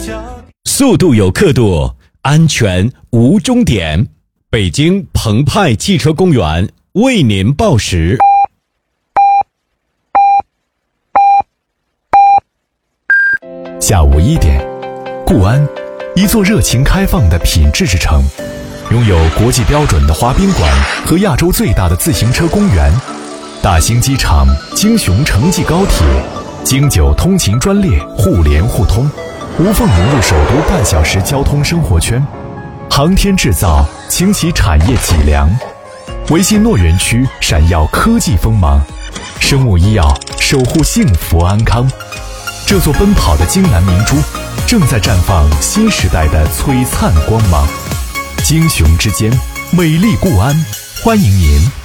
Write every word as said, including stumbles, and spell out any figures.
速度有刻度，安全无终点。北京澎湃汽车公园为您报时。 下午一点，固安，一座热情开放的品质之城，拥有国际标准的滑冰馆和亚洲最大的自行车公园，大兴机场、京雄城际高铁、京九通勤专列互联互通，无缝融入首都半小时交通生活圈。航天制造倾起产业脊梁，维信诺园区闪耀科技锋芒，生物医药守护幸福安康。这座奔跑的京南明珠正在绽放新时代的璀璨光芒。京雄之间，美丽固安，欢迎您